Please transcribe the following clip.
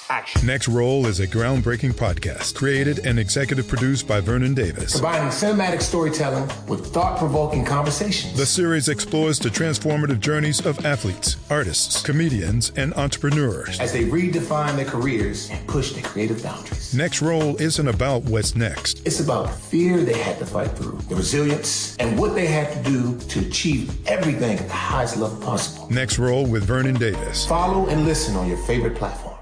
Action. Next Roll is a groundbreaking podcast created and executive produced by Vernon Davis. Combining cinematic storytelling with thought-provoking conversations. The series explores the transformative journeys of athletes, artists, comedians, and entrepreneurs as they redefine their careers and push their creative boundaries. Next Roll isn't about what's next. It's about the fear they had to fight through, the resilience, and what they had to do to achieve everything at the highest level possible. Next Roll with Vernon Davis. Follow and listen on your favorite platform.